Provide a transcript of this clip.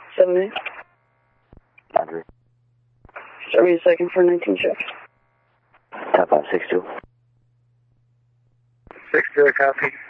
78. Roger. 72nd for 19 shift. Top 562. 60, copy.